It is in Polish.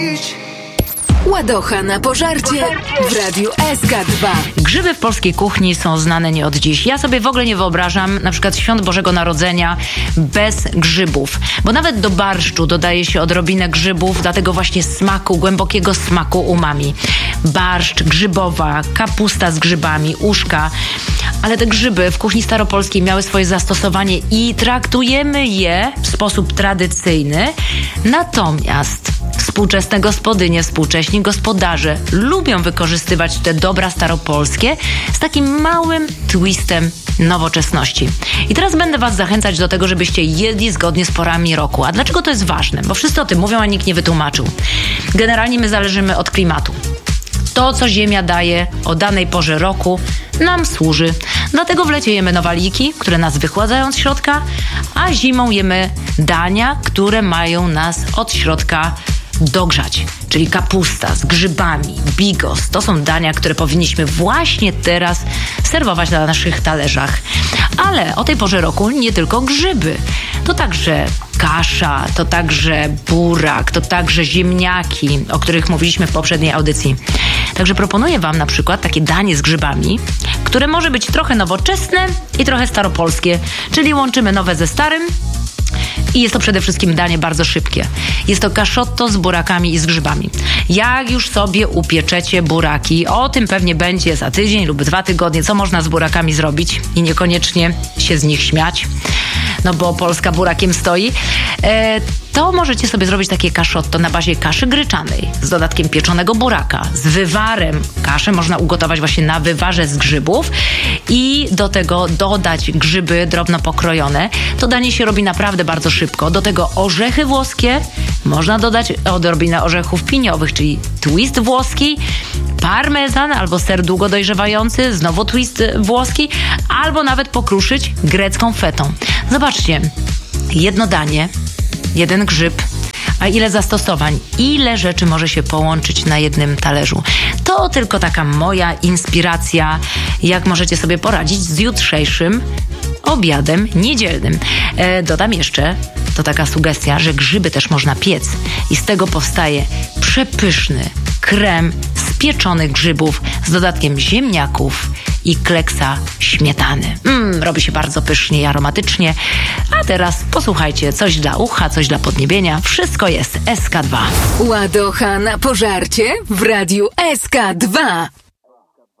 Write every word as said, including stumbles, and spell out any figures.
Ładocha na pożarcie w Radiu S K dwa. Grzyby w polskiej kuchni są znane nie od dziś. Ja sobie w ogóle nie wyobrażam na przykład świąt Bożego Narodzenia bez grzybów. Bo nawet do barszczu dodaje się odrobinę grzybów, dlatego właśnie smaku, głębokiego smaku umami. Barszcz, grzybowa, kapusta z grzybami, uszka. Ale te grzyby w kuchni staropolskiej miały swoje zastosowanie i traktujemy je w sposób tradycyjny. Natomiast współczesne gospodynie, współcześni gospodarze lubią wykorzystywać te dobra staropolskie z takim małym twistem nowoczesności. I teraz będę was zachęcać do tego, żebyście jedli zgodnie z porami roku. A dlaczego to jest ważne? Bo wszyscy o tym mówią, a nikt nie wytłumaczył. Generalnie my zależymy od klimatu. To, co ziemia daje o danej porze roku, nam służy. Dlatego w lecie jemy nowaliki, które nas wychładzają z środka, a zimą jemy dania, które mają nas od środka dogrzać. Czyli kapusta z grzybami, bigos. To są dania, które powinniśmy właśnie teraz serwować na naszych talerzach. Ale o tej porze roku nie tylko grzyby. To także kasza, to także burak, to także ziemniaki, o których mówiliśmy w poprzedniej audycji. Także proponuję wam na przykład takie danie z grzybami, które może być trochę nowoczesne i trochę staropolskie, czyli łączymy nowe ze starym. I jest to przede wszystkim danie bardzo szybkie. Jest to kaszotto z burakami i z grzybami. Jak już sobie upieczecie buraki, o tym pewnie będzie za tydzień lub dwa tygodnie, co można z burakami zrobić i niekoniecznie się z nich śmiać, no bo Polska burakiem stoi, e, to możecie sobie zrobić takie kaszotto na bazie kaszy gryczanej z dodatkiem pieczonego buraka, z wywarem. Kaszę można ugotować właśnie na wywarze z grzybów i do tego dodać grzyby drobno pokrojone. To danie się robi naprawdę bardzo szybko. Do tego orzechy włoskie, można dodać odrobinę orzechów piniowych, czyli twist włoski, parmezan albo ser długo dojrzewający, znowu twist włoski, albo nawet pokruszyć grecką fetą. Zobaczcie, jedno danie, jeden grzyb, a ile zastosowań, ile rzeczy może się połączyć na jednym talerzu. To tylko taka moja inspiracja, jak możecie sobie poradzić z jutrzejszym obiadem niedzielnym. E, dodam jeszcze, to taka sugestia, że grzyby też można piec i z tego powstaje przepyszny krem z pieczonych grzybów z dodatkiem ziemniaków i kleksa śmietany. Mm, robi się bardzo pysznie i aromatycznie. A teraz posłuchajcie, coś dla ucha, coś dla podniebienia. Wszystko jest S K dwa. Ładocha na pożarcie w Radiu S K dwa.